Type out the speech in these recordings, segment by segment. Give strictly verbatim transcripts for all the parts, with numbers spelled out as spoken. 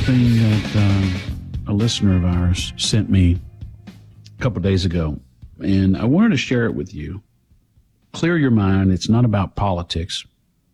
something that uh, a listener of ours sent me a couple days ago, and I wanted to share it with you. Clear your mind. It's not about politics.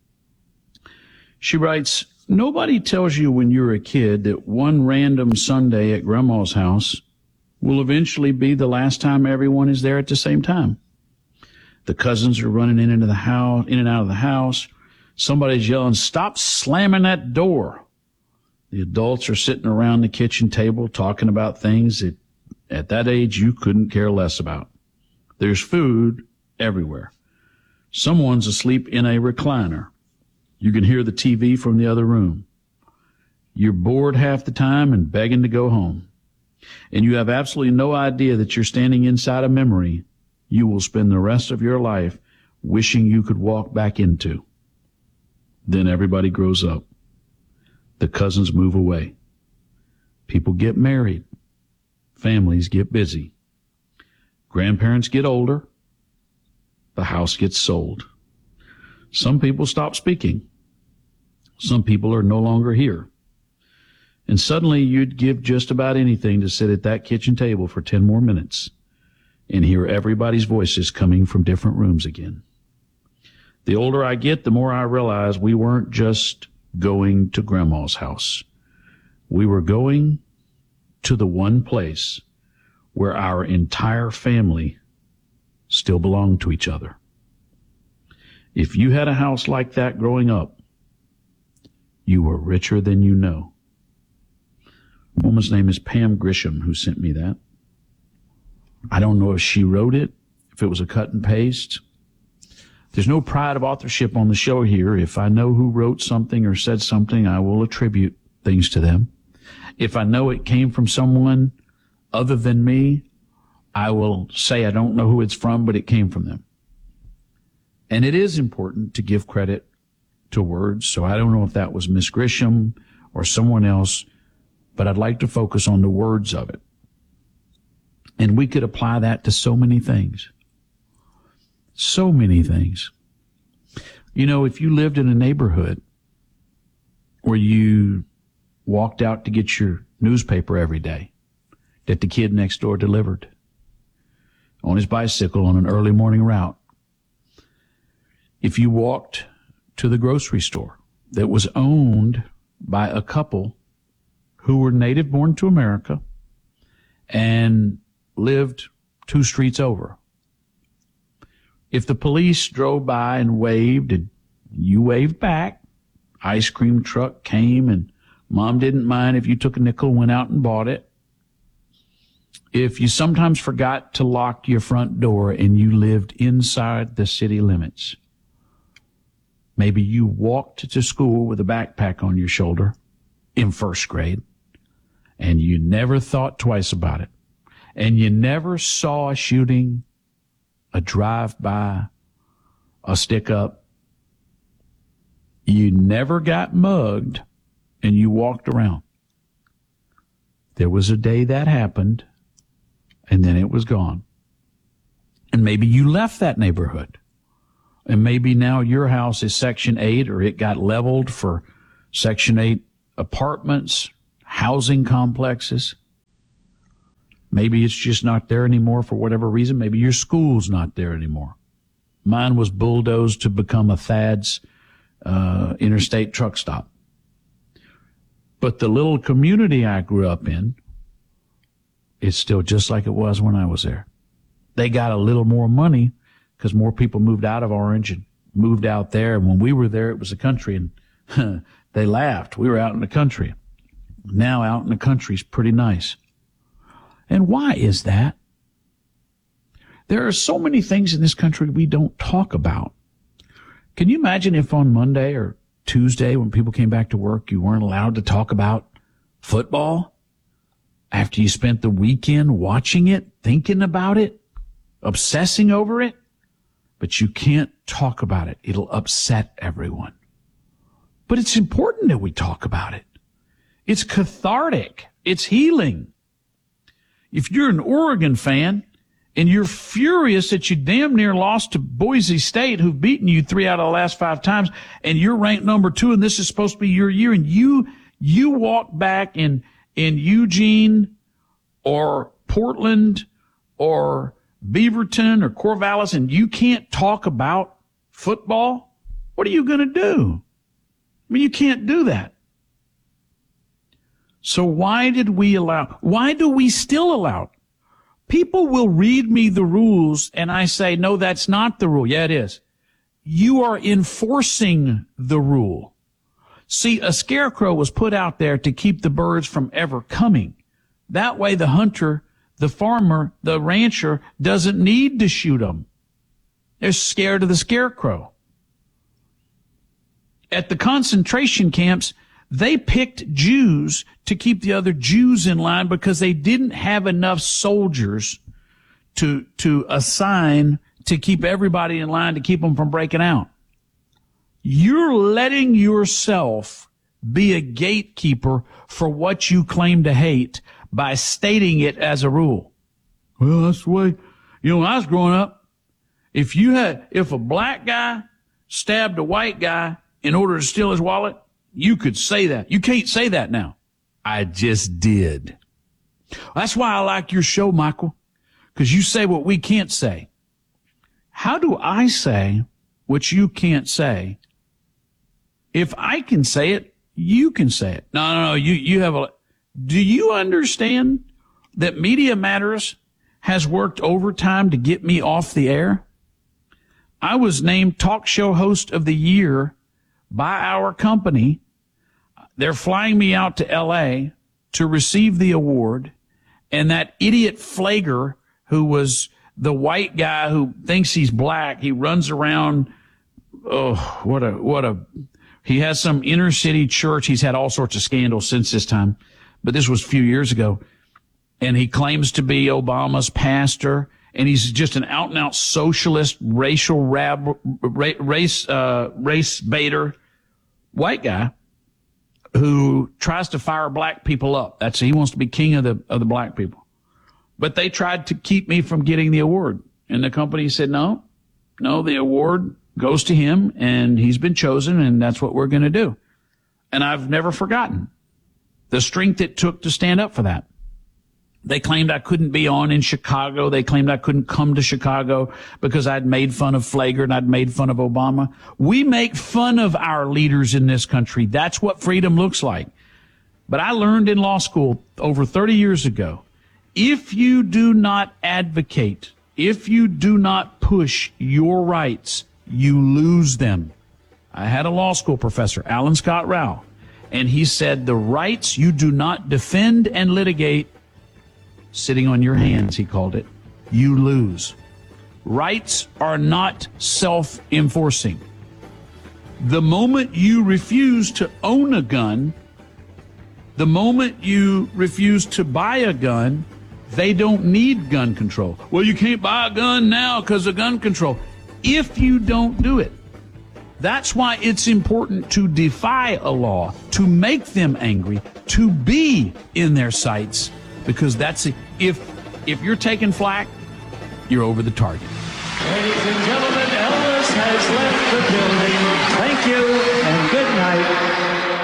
She writes, nobody tells you when you're a kid that one random Sunday at Grandma's house will eventually be the last time everyone is there at the same time. The cousins are running in into the house, in and out of the house. Somebody's yelling, "Stop slamming that door." The adults are sitting around the kitchen table talking about things that at that age you couldn't care less about. There's food everywhere. Someone's asleep in a recliner. You can hear the T V from the other room. You're bored half the time and begging to go home. And you have absolutely no idea that you're standing inside a memory you will spend the rest of your life wishing you could walk back into. Then everybody grows up. The cousins move away. People get married. Families get busy. Grandparents get older. The house gets sold. Some people stop speaking. Some people are no longer here. And suddenly you'd give just about anything to sit at that kitchen table for ten more minutes and hear everybody's voices coming from different rooms again. The older I get, the more I realize we weren't just going to Grandma's house. We were going to the one place where our entire family still belonged to each other. If you had a house like that growing up, you were richer than you know. A woman's name is Pam Grisham, who sent me that. I don't know if she wrote it, if it was a cut and paste. There's no pride of authorship on the show here. If I know who wrote something or said something, I will attribute things to them. If I know it came from someone other than me, I will say I don't know who it's from, but it came from them. And it is important to give credit to words, so I don't know if that was Miss Grisham or someone else, but I'd like to focus on the words of it. And we could apply that to so many things. So many things. You know, if you lived in a neighborhood where you walked out to get your newspaper every day that the kid next door delivered on his bicycle on an early morning route, if you walked to the grocery store that was owned by a couple who were native born to America and lived two streets over, if the police drove by and waved and you waved back, ice cream truck came and mom didn't mind if you took a nickel and went out and bought it. If you sometimes forgot to lock your front door and you lived inside the city limits, maybe you walked to school with a backpack on your shoulder in first grade and you never thought twice about it, and you never saw a shooting, a drive-by, a stick-up. You never got mugged, and you walked around. There was a day that happened, and then it was gone. And maybe you left that neighborhood. And maybe now your house is Section eight, or it got leveled for Section eight apartments, housing complexes. Maybe it's just not there anymore for whatever reason. Maybe your school's not there anymore. Mine was bulldozed to become a Thad's uh, interstate truck stop. But the little community I grew up in, it's still just like it was when I was there. They got a little more money because more people moved out of Orange and moved out there. And when we were there, it was the country, and huh, they laughed. We were out in the country. Now out in the country is pretty nice. And why is that? There are so many things in this country we don't talk about. Can you imagine if on Monday or Tuesday when people came back to work, you weren't allowed to talk about football after you spent the weekend watching it, thinking about it, obsessing over it? But you can't talk about it. It'll upset everyone. But it's important that we talk about it. It's cathartic. It's healing. If you're an Oregon fan and you're furious that you damn near lost to Boise State, who've beaten you three out of the last five times, and you're ranked number two, and this is supposed to be your year, and you You walk back in, in Eugene or Portland or Beaverton or Corvallis and you can't talk about football? What are you going to do? I mean, you can't do that. So why did we allow, why do we still allow? People will read me the rules and I say, no, that's not the rule. Yeah, it is. You are enforcing the rule. See, a scarecrow was put out there to keep the birds from ever coming. That way the hunter, the farmer, the rancher doesn't need to shoot them. They're scared of the scarecrow. At the concentration camps, they picked Jews to keep the other Jews in line because they didn't have enough soldiers to, to assign to keep everybody in line to keep them from breaking out. You're letting yourself be a gatekeeper for what you claim to hate by stating it as a rule. Well, that's the way, you know, when I was growing up, if you had, if a black guy stabbed a white guy in order to steal his wallet, you could say that. You can't say that now. I just did. That's why I like your show, Michael, because you say what we can't say. How do I say what you can't say? If I can say it, you can say it. No, no, no. You, you have a, do you understand that Media Matters has worked overtime to get me off the air? I was named Talk Show Host of the Year by our company. They're flying me out to L A to receive the award. And that idiot Flager, who was the white guy who thinks he's black, he runs around. Oh, what a, what a, he has some inner city church. He's had all sorts of scandals since this time, but this was a few years ago. And he claims to be Obama's pastor. And he's just an out and out socialist, racial rab, race, uh, race baiter white guy who tries to fire black people up. That's, he wants to be king of the, of the black people. But they tried to keep me from getting the award. And the company said, no, no, the award goes to him and he's been chosen and that's what we're going to do. And I've never forgotten the strength it took to stand up for that. They claimed I couldn't be on in Chicago. They claimed I couldn't come to Chicago because I'd made fun of Flager and I'd made fun of Obama. We make fun of our leaders in this country. That's what freedom looks like. But I learned in law school over thirty years ago, if you do not advocate, if you do not push your rights, you lose them. I had a law school professor, Alan Scott Rao, and he said the rights you do not defend and litigate, sitting on your hands, he called it, you lose. Rights are not self-enforcing. The moment you refuse to own a gun, the moment you refuse to buy a gun, they don't need gun control. Well, you can't buy a gun now because of gun control. If you don't do it, that's why it's important to defy a law, to make them angry, to be in their sights, because that's it. If if you're taking flack, you're over the target. Ladies and gentlemen, Elvis has left the building. Thank you and good night.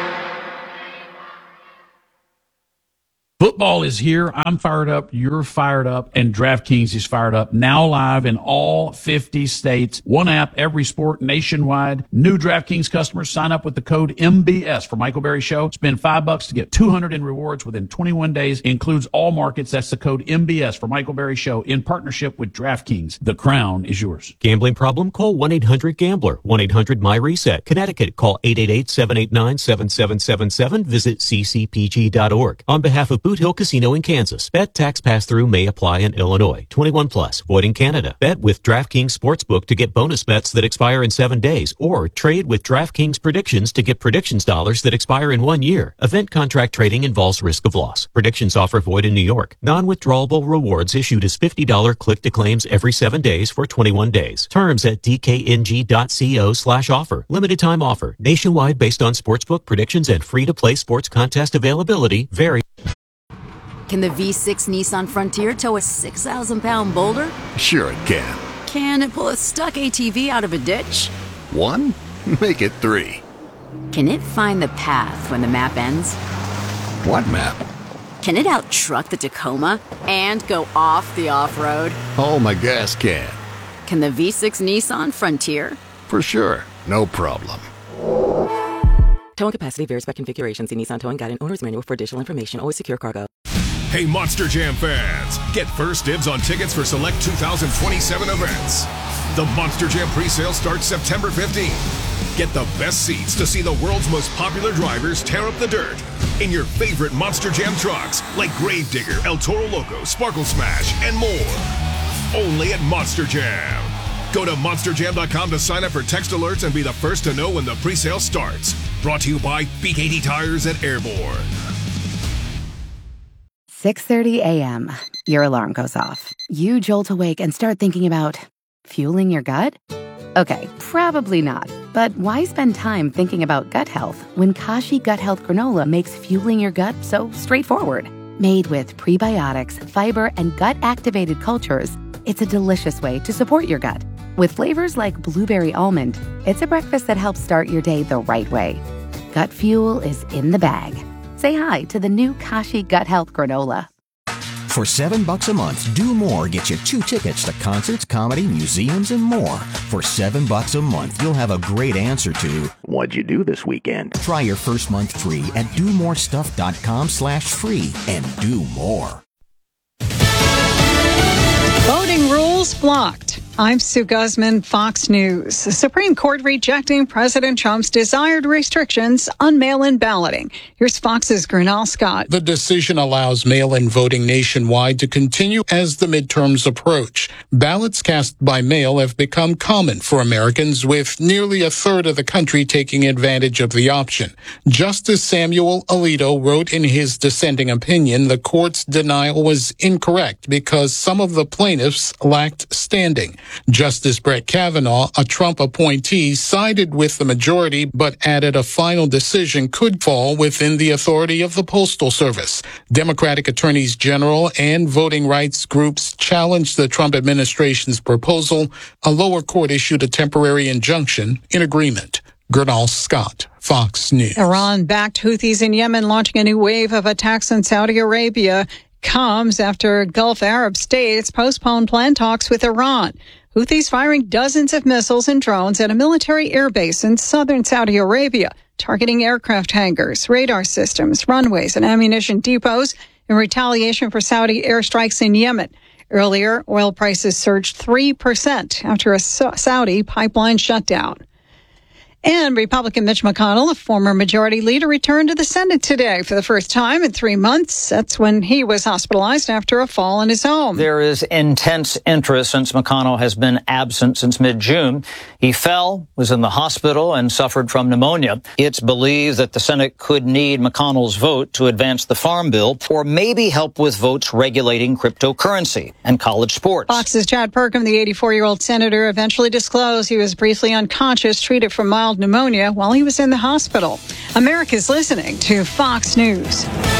Football is here. I'm fired up. You're fired up. And DraftKings is fired up. Now live in all fifty states. One app, every sport nationwide. New DraftKings customers sign up with the code M B S for Michael Berry Show. Spend five bucks to get two hundred in rewards within twenty-one days. Includes all markets. That's the code M B S for Michael Berry Show in partnership with DraftKings. The crown is yours. Gambling problem? Call one eight hundred gambler. one eight hundred my reset. Connecticut, call eight eight eight, seven eight nine, seven seven seven seven. Visit c c p g dot org. On behalf of Boot Hill Casino in Kansas. Bet tax pass-through may apply in Illinois. twenty-one plus. Void in Canada. Bet with DraftKings Sportsbook to get bonus bets that expire in seven days. Or trade with DraftKings Predictions to get predictions dollars that expire in one year. Event contract trading involves risk of loss. Predictions offer void in New York. Non-withdrawable rewards issued as fifty dollars click-to-claims every seven days for twenty-one days. Terms at d k n g dot co slash offer. Limited time offer. Nationwide based on sportsbook predictions and free-to-play sports contest availability. Vary. Can the V six Nissan Frontier tow a six thousand pound boulder? Sure it can. Can it pull a stuck A T V out of a ditch? One? Make it three. Can it find the path when the map ends? What map? Can it out-truck the Tacoma and go off the off-road? Oh, my gas can. Can the V six Nissan Frontier? For sure. No problem. Towing capacity varies by configuration. See Nissan Towing Guide and Owner's Manual for additional information. Always secure cargo. Hey, Monster Jam fans! Get first dibs on tickets for select two thousand twenty-seven events. The Monster Jam presale starts September fifteenth. Get the best seats to see the world's most popular drivers tear up the dirt in your favorite Monster Jam trucks like Gravedigger, El Toro Loco, Sparkle Smash, and more. Only at Monster Jam. Go to monster jam dot com to sign up for text alerts and be the first to know when the presale starts. Brought to you by B K T Tires and Airborne. six thirty a.m. Your alarm goes off. You jolt awake and start thinking about fueling your gut? Okay, probably not. But why spend time thinking about gut health when Kashi Gut Health Granola makes fueling your gut so straightforward? Made with prebiotics, fiber, and gut-activated cultures, it's a delicious way to support your gut. With flavors like blueberry almond, it's a breakfast that helps start your day the right way. Gut fuel is in the bag. Say hi to the new Kashi Gut Health Granola. For seven bucks a month, Do More gets you two tickets to concerts, comedy, museums, and more. For seven bucks a month, you'll have a great answer to what'd you do this weekend? Try your first month free at do more stuff dot com slash free and do more. Voting rules blocked. I'm Sue Guzman, Fox News. The Supreme Court rejecting President Trump's desired restrictions on mail-in balloting. Here's Fox's Gernal Scott. The decision allows mail-in voting nationwide to continue as the midterms approach. Ballots cast by mail have become common for Americans, with nearly a third of the country taking advantage of the option. Justice Samuel Alito wrote in his dissenting opinion the court's denial was incorrect because some of the plaintiffs lacked standing. Justice Brett Kavanaugh, a Trump appointee, sided with the majority but added a final decision could fall within the authority of the Postal Service. Democratic attorneys general and voting rights groups challenged the Trump administration's proposal. A lower court issued a temporary injunction in agreement. Gernal Scott, Fox News. Iran-backed Houthis in Yemen launching a new wave of attacks in Saudi Arabia comes after Gulf Arab states postponed planned talks with Iran. Houthis firing dozens of missiles and drones at a military airbase in southern Saudi Arabia, targeting aircraft hangars, radar systems, runways, and ammunition depots in retaliation for Saudi airstrikes in Yemen. Earlier, oil prices surged three percent after a Saudi pipeline shutdown. And Republican Mitch McConnell, a former majority leader, returned to the Senate today for the first time in three months. That's when he was hospitalized after a fall in his home. There is intense interest since McConnell has been absent since mid-June. He fell, was in the hospital, and suffered from pneumonia. It's believed that the Senate could need McConnell's vote to advance the Farm Bill or maybe help with votes regulating cryptocurrency and college sports. Fox's Chad Perkins, the eighty-four-year-old senator, eventually disclosed he was briefly unconscious, treated for mild pneumonia while he was in the hospital. America's listening to Fox News.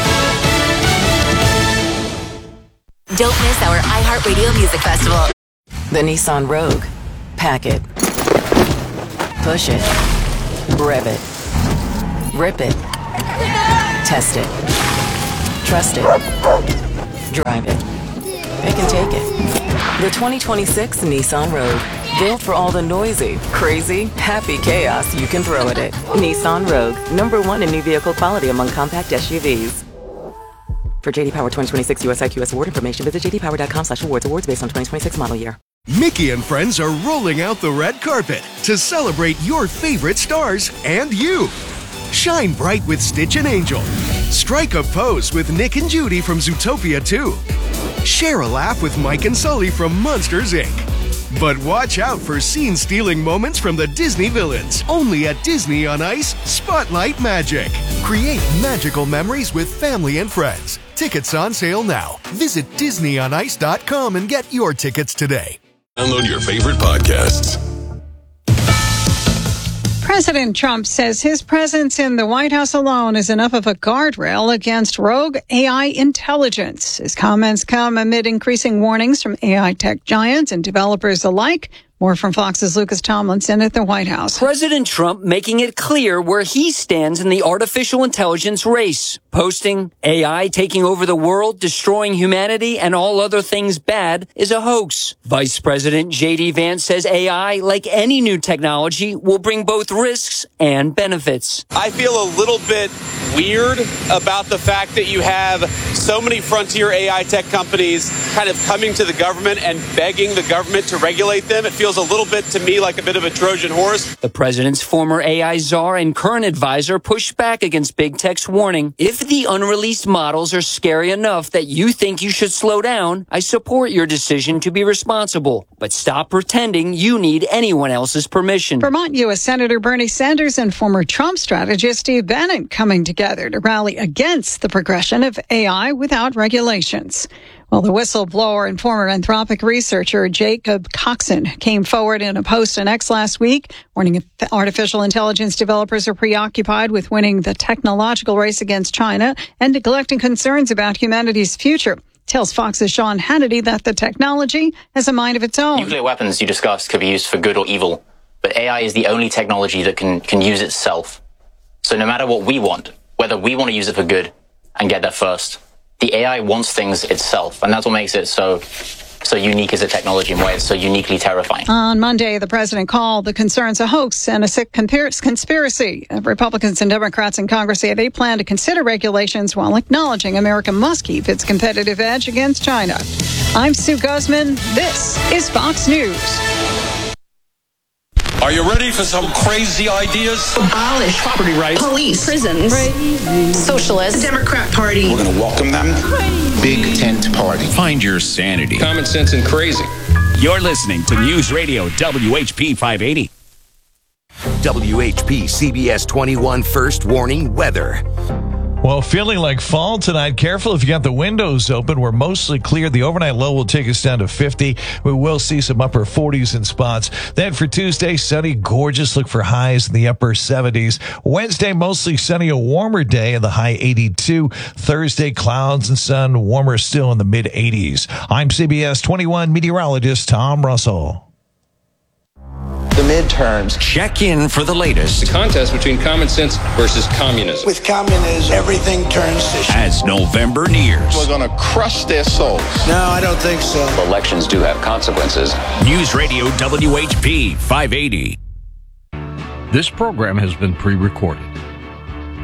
Don't miss our iHeartRadio Music Festival. The Nissan Rogue. Pack it. Push it. Rev it. Rip it. Test it. Trust it. Drive it. Pick and take it. The twenty twenty-six Nissan Rogue. Built for all the noisy, crazy, happy chaos you can throw at it. Nissan Rogue, number one in new vehicle quality among compact S U Vs. For J D Power twenty twenty-six U S I Q S award information, visit j d power dot com slash awards. Awards based on twenty twenty-six model year. Mickey and friends are rolling out the red carpet to celebrate your favorite stars and you. Shine bright with Stitch and Angel. Strike a pose with Nick and Judy from Zootopia two. Share a laugh with Mike and Sully from Monsters, Incorporated. But watch out for scene-stealing moments from the Disney villains. Only at Disney on Ice, Spotlight Magic. Create magical memories with family and friends. Tickets on sale now. Visit disney on ice dot com and get your tickets today. Download your favorite podcasts. President Trump says his presence in the White House alone is enough of a guardrail against rogue A I intelligence. His comments come amid increasing warnings from A I tech giants and developers alike, More from Fox's Lucas Tomlinson at the White House. President Trump making it clear where he stands in the artificial intelligence race, posting A I taking over the world, destroying humanity, and all other things bad is a hoax. Vice President J D Vance says A I, like any new technology, will bring both risks and benefits. I feel a little bit weird about the fact that you have so many frontier A I tech companies kind of coming to the government and begging the government to regulate them. It feels a little bit to me like a bit of a Trojan horse. The president's former A I czar and current advisor pushed back against big tech's warning. If the unreleased models are scary enough that you think you should slow down, I support your decision to be responsible. But stop pretending you need anyone else's permission. Vermont U S Senator Bernie Sanders and former Trump strategist Steve Bannon coming together to rally against the progression of A I without regulations. Well, the whistleblower and former Anthropic researcher Jacob Coxon came forward in a post on X last week, warning artificial intelligence developers are preoccupied with winning the technological race against China and neglecting concerns about humanity's future. Tells Fox's Sean Hannity that the technology has a mind of its own. Nuclear weapons, you discussed, could be used for good or evil, but A I is the only technology that can, can use itself. So no matter what we want, whether we want to use it for good and get there first, the A I wants things itself, and that's what makes it so so unique as a technology and why it's so uniquely terrifying. On Monday, the president called the concerns a hoax and a sick conspiracy. Republicans and Democrats in Congress say they plan to consider regulations while acknowledging America must keep its competitive edge against China. I'm Sue Guzman. This is Fox News. Are you ready for some crazy ideas? Abolish property rights, police, prisons, crazy. Socialists, Democrat Party. We're going to welcome them. Crazy. Big tent party. Find your sanity. Common sense and crazy. You're listening to News Radio W H P five eighty. W H P C B S twenty-one First Warning Weather. Well, feeling like fall tonight. Careful if you got the windows open. We're mostly clear. The overnight low will take us down to fifty. We will see some upper forties in spots. Then for Tuesday, sunny, gorgeous. Look for highs in the upper seventies. Wednesday, mostly sunny, a warmer day in the high eighty-two. Thursday, clouds and sun, warmer still in the mid eighties. I'm C B S twenty-one meteorologist Tom Russell. The midterms. Check in for the latest. The contest between common sense versus communism. With communism, everything turns to shit. As November nears. We're going to crush their souls. No, I don't think so. Elections do have consequences. News Radio W H P five eighty. This program has been pre-recorded.